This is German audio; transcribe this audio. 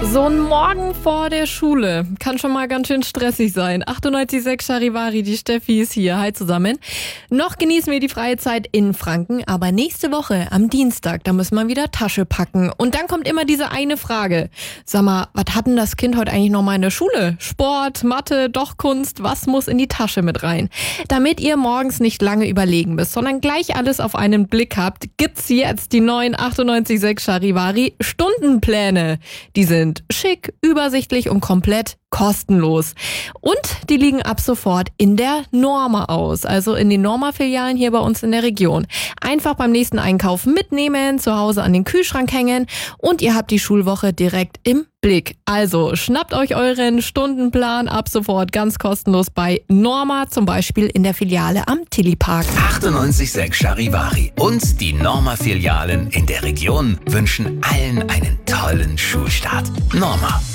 So ein Morgen vor der Schule kann schon mal ganz schön stressig sein. 98,6 Charivari, die Steffi ist hier. Hi zusammen. Noch genießen wir die freie Zeit in Franken, aber nächste Woche am Dienstag, da müssen wir wieder Tasche packen. Und dann kommt immer diese eine Frage. Sag mal, was hat denn das Kind heute eigentlich noch mal in der Schule? Sport, Mathe, doch Kunst, was muss in die Tasche mit rein? Damit ihr morgens nicht lange überlegen müsst, sondern gleich alles auf einen Blick habt, gibt's jetzt die neuen 98,6 Charivari Stundenpläne. Die sind schick, übersichtlich und komplett kostenlos. Und die liegen ab sofort in der Norma aus, also in den Norma-Filialen hier bei uns in der Region. Einfach beim nächsten Einkauf mitnehmen, zu Hause an den Kühlschrank hängen und ihr habt die Schulwoche direkt im Blick. Also schnappt euch euren Stundenplan ab sofort ganz kostenlos bei Norma, zum Beispiel in der Filiale am Tilly-Park. 98,6 Charivari und die Norma-Filialen in der Region wünschen allen einen tollen Schulstart. Norma.